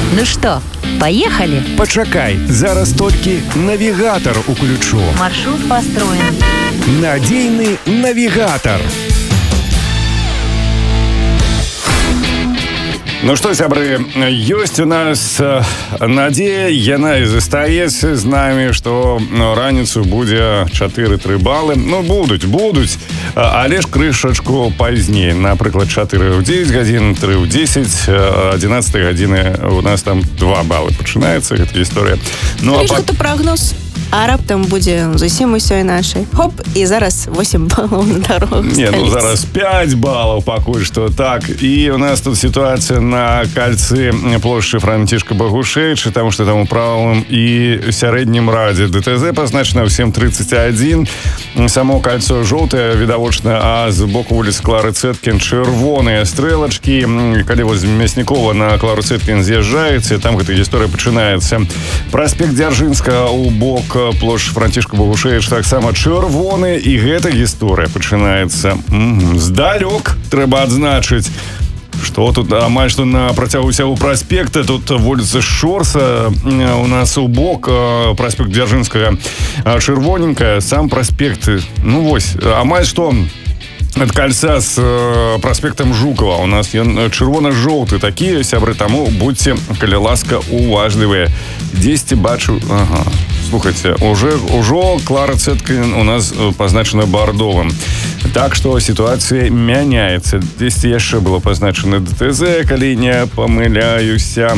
Ну что, поехали? Пачакай, зараз толькі навігатор уключу. Маршрут построен. Надзейны навігатор. Ну што, сябры, ёсць у нас надзея, яна і застаецца з намі, што раніцу будзе 4-3 балы. Ну, будуць, але ж крышачку пазней. Напрыклад, 4 ў 9 гадзін, 3 ў 10, 11 гадзіны у нас там 2 балы пачынаецца, гэта гісторыя. Ну, гэта прагноз. А раптам будзе зусім усё іначай. Хоп, і зараз 8 балаў на дарогах. Не, ну зараз 5 балаў пакуль што. Так, і у нас тут сітуацыя на кальцы плошчы Францішка Багушевіча, таму што там у правым і сярэднім радзе ДТЗ пазначана ў 7:31. Само кальцо жоўтае, відавочна, а з боку вуліцы Клары Цэткін чырвоныя стрэлачкі. Калі вось Мяснікова на Клару Цэткін з'язджаеце, там гэта гісторыя пачынаецца. Праспект Дзяржынскага ў бок плошчы Францішка Багушевіча таксама чырвоны, і гэта гісторыя пачынаецца здалёк. Трэба адзначыць, што тут амаль што на працягу ўсяго праспекта, тут вуліца Шорса у нас у бок, праспект Дзяржынскага чырвоненькая, сам праспект, ну вось, амаль што ад кальца з праспектам Жукова. У нас ён чырвона-жоўты такі, сябры, таму будьце, калі ласка, уважлівыя. Дзесьці бачу, ага, слухайце, ужо Клара Цэткін у нас пазначана бардовым. Так што сітуацыя мяняецца. Дзесьці яшчэ было пазначана ДТЗ, калі не памыляюся.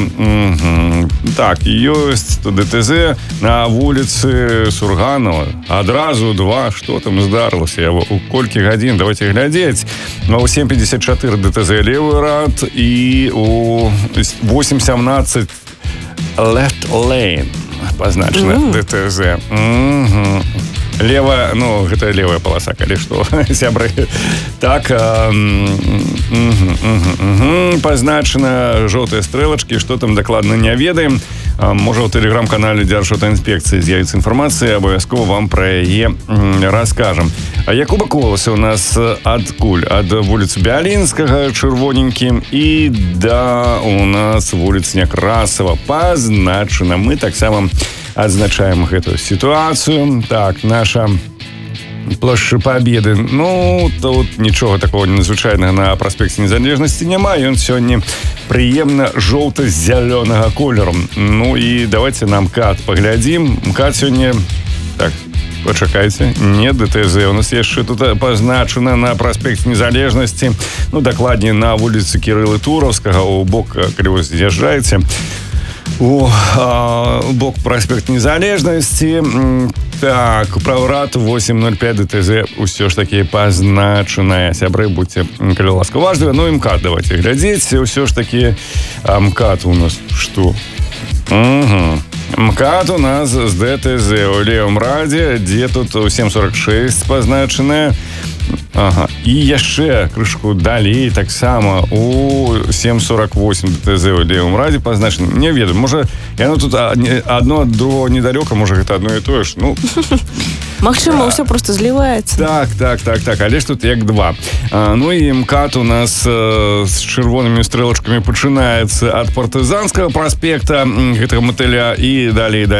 Так, ёсць ДТЗ на вуліцы Сурганова. Адразу 2. Што там здарылася? У колькі гадзін? Давайте глядзець. У 7:54 ДТЗ левый рад і у 8:17 left lane пазначана ДТЗ. Левая, ну, гэта левая паласа, калі што, сябры. Так, пазначана жоўтыя стрэлачкі, што там дакладна не ведаем. Можа, ў тэлеграм-канале Дзяржаўтаінспекцыі з'явіцца інфармацыя, абавязкова вам пра яе раскажам. А Якуба Коласа у нас адкуль? Ад вуліцы Бялінскага чырвоненькім і да у нас вуліца Някрасава пазначана. Мы таксама адзначаем гэтую сітуацыю. Так, наша плошча Пабеды. Ну, тут нічога такого незвычайнага на праспекце Незалежнасці няма. Ён сёння прыемна жоўта-зялёнага колеру. Ну і давайте на МКАД паглядзім. МКАД сёння... Так, пачакайце. Не, ДТЗ у нас яшчэ тут пазначана на праспекце Незалежнасці. Ну, дакладней, на вуліцы Кірылы Тураўскага, у бок, калі вы з'язджаеце, у бок праспект Незалежнасці. Так, праўрад 8:05 ДТЗ ўсё ж такі пазначаная. Сябры, будьце, калі ласка, уважлівы. Ну і МКАД давайте глядзець. Ўсё ж такі МКАД у нас што? МКАД у нас з ДТЗ у левым радзе, дзе тут 7:46 пазначаная. Ага. І яшчэ крышку далей таксама у 7:48 ДТЗ у левым радзе пазначана. Не ведаю, можа яно тут адно ад другого недалёка, можа гэта адно і тое ж. Ну, магчыма, ўсё просто зліваецца. Так, але ж тут як 2. Ну і МКАД у нас з чырвонымі стрэлачкамі пачынаецца ад партызанскага праспекта гэтага матыля і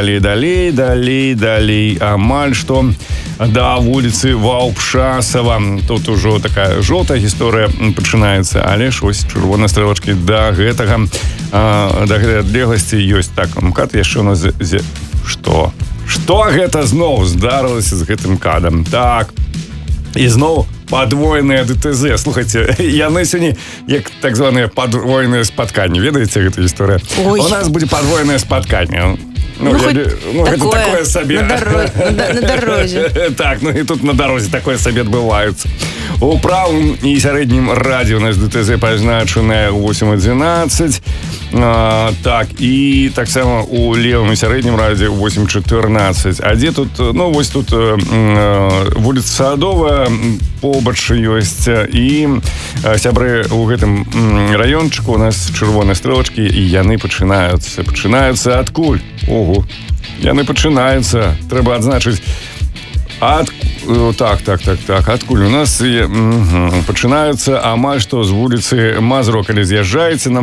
далей, амаль што да вуліцы Ваўпшасава. Тут ужо такая жоўтая гісторыя пачынаецца, але ж ось чырвоныя стрэлачкі да гэтай адлегласці ёсць. Так, МКАД яшчэ у нас Што гэта зноў здарылася з гэтым МКАДам? Так, і зноў падвойныя ДТЗ. Слухайце, яны сёння як так званыя падвойныя спатканні. Ведаеце гэту гісторыя? У нас будзе падвойнае спатканне. Гэта такое сабе. На дарозе. Так, ну і тут на дарозе такое сабе адбываецца. У правым і сярэднім радзе у нас ДТЗ пазначанае ў 8:11. Так, і таксама у левым і сярэднім радзе ў 8:14. А дзе тут, ну, вось тут вуліца Садовая побач ёсць. І сябры, у гэтым раёнчыку у нас чырвоныя стрэлачкі, і яны пачынаюцца адкуль? Ого, яны пачынаюцца. Трэба адзначыць. Так, адкуль у нас пачынаюцца амаль што з вуліцы Мазуро, калі з'язджаеце на